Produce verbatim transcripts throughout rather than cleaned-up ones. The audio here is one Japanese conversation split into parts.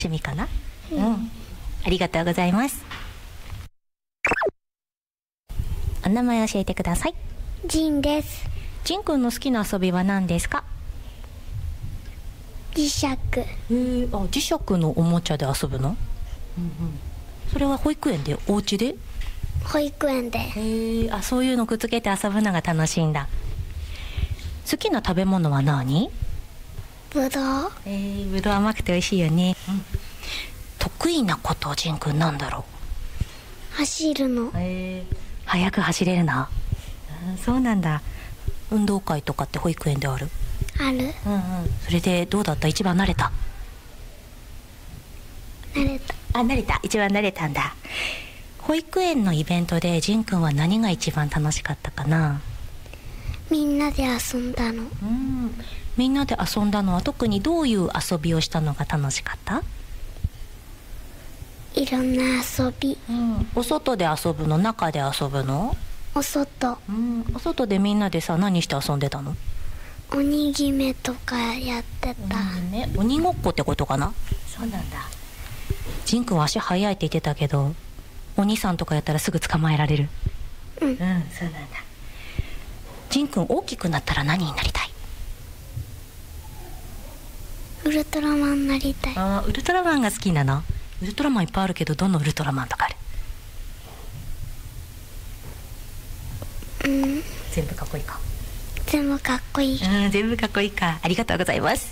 趣味かな、 うん、 うん、ありがとうございます。お名前教えてください。 ジンです。 ジンくんの好きな遊びは何ですか？ 磁石。 へえ、あ、磁石のおもちゃで遊ぶの？うんうん、それは保育園で、お家で？ 保育園で。 へえ、あ、そういうのくっつけて遊ぶのが楽しいんだ。好きな食べ物は何？ ぶどう。 えー、ぶどう甘くて美味しいよね、うん、得意なこと、ジンくんなんだろう？走るの。 えー、速く走れるな、うん、そうなんだ。運動会とかって保育園である？ ある。 うんうん、それでどうだった？一番慣れた？ 慣れた。 あ、慣れた、一番慣れたんだ。保育園のイベントでジンくんは何が一番楽しかったかな？ みんなで遊んだの。 うん、みんなで遊んだのは特にどういう遊びをしたのが楽しかった？ いろんな遊び、 うん、お外で遊ぶの？中で遊ぶの？ お外、 うん、お外でみんなでさ、何して遊んでたの？ 鬼決めとかやってた、 うんね、鬼ごっこってことかな？そうなんだ。ジンくんは足速いって言ってたけど、お兄さんとかやったらすぐ捕まえられる？ うん、うん、 そうなんだ。ジンくん大きくなったら何になりたい？ ウルトラマンになりたい。 あ、ウルトラマンが好きなの？ウルトラマンいっぱいあるけど、どのウルトラマンとかある？ うん、 全部かっこいいか。 全部かっこいい。 うん、全部かっこいいか。ありがとうございます。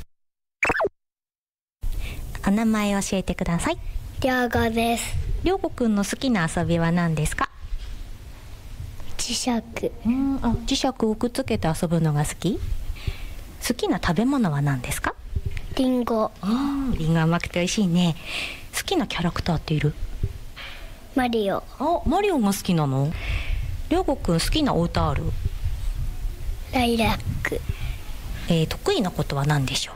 お名前教えてください。 りょうごです。 りょうごくんの好きな遊びは何ですか？ 磁石。 うん、あ、磁石をくっつけて遊ぶのが好き？好きな食べ物は何ですか？ リンゴ。 うん、リンゴ甘くて美味しいね。好きなキャラクターっている？ マリオ。 あ、マリオが好きなの？りょうごくん好きなお歌ある？ ライラック。 えー、得意なことは何でしょ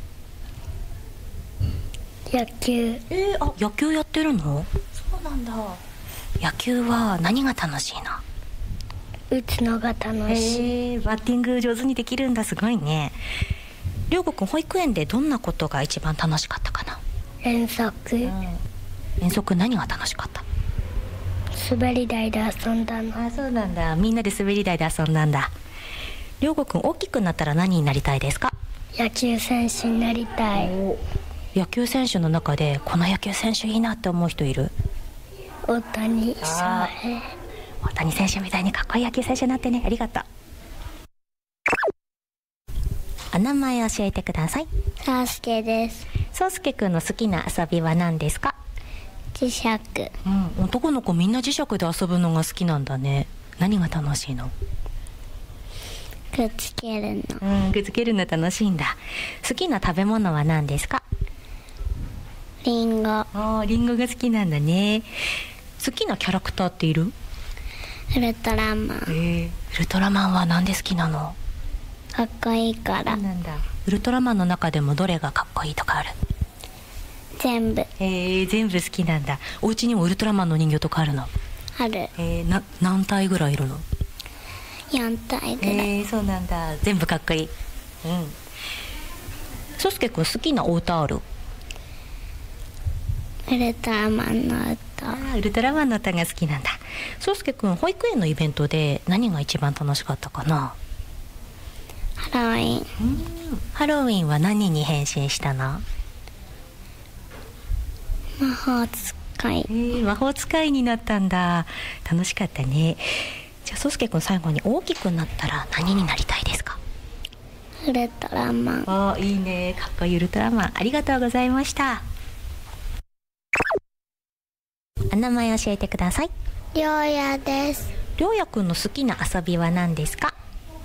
う？野球。 えー、あ、野球やってるの？そうなんだ。野球は何が楽しいの？ 打つのが楽しい。 えー、バッティング上手にできるんだ。すごいね。りょうごくん保育園でどんなことが一番楽しかったかな？ 遠足、うん、 遠足何が楽しかった？ 滑り台で遊んだの。 あ、そうなんだ。みんなで滑り台で遊んだんだ。りょうごくん大きくなったら何になりたいですか？ 野球選手になりたい。 野球選手の中でこの野球選手いいなって思う人いる？ 大谷翔平。 大谷選手みたいにかっこいい野球選手になってね。ありがとう。お名前教えてください。 そうすけです。 そうすけくんの好きな遊びは何ですか？ 磁石。 うん、男の子みんな磁石で遊ぶのが好きなんだね。何が楽しいの？ くっつけるの。 うん、くっつけるの楽しいんだ。好きな食べ物は何ですか？ リンゴ。 あ、リンゴが好きなんだね。好きなキャラクターっている？ ウルトラマン。 えー、ウルトラマンはなんで好きなの？ かっこいいから。 なんだ。ウルトラマンの中でもどれがかっこいいとかある？ 全部。 えー、全部好きなんだ。お家にもウルトラマンの人形とかあるの？ ある。 えー、な何体ぐらいいるの？ よんたいぐらい。 えー、そうなんだ。全部かっこいい。うん。そうすけくん好きなお歌ある？ ウルトラマンの歌。 あ、ウルトラマンの歌が好きなんだ。そうすけくん保育園のイベントで何が一番楽しかったかな？ ハロウィン。 うん、ハロウィンは何に変身したの？ 魔法使い。 えー、魔法使いになったんだ。楽しかったね。じゃあそうすけくん最後に大きくなったら何になりたいですか？ ウルトラマン。 あ、いいね。かっこいいウルトラマン。ありがとうございました。お名前教えてください。 りょうやです。 りょうやくんの好きな遊びは何ですか？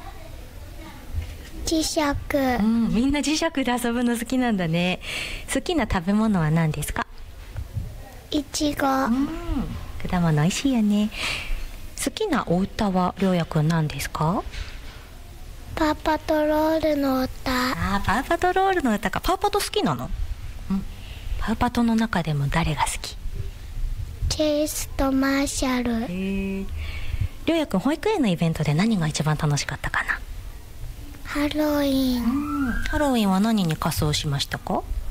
磁石。 うん、みんな磁石で遊ぶの好きなんだね。好きな食べ物は何ですか？ いちご。 うん、果物美味しいよね。好きなお歌はりょうやくん何ですか？ パーパトロールの歌。 あ、パーパトロールの歌か。パーパト好きなの？うん、パーパトの中でも誰が好き？ チェイスとマーシャル。 へー。りょうやくん保育園のイベントで何が一番楽しかったかな？ ハロウィン。 うん、ハロウィンは何に仮装しましたか？